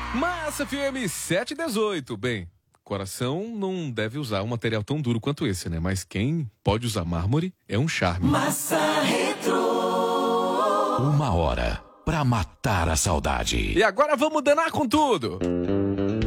Massa FM 718. Bem, coração não deve usar um material tão duro quanto esse, né? Mas quem pode usar mármore é um charme. Massa Retro. 1 hora pra matar a saudade. E agora vamos danar com tudo.